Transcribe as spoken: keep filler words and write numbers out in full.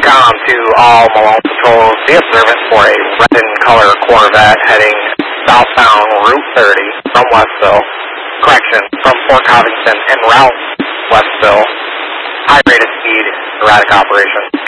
Decom to all Malone patrols. Be observant for a red and color Corvette heading southbound Route thirty from Westville. Correction, from Fort Covington en route Westville. High rate of speed, erratic operation.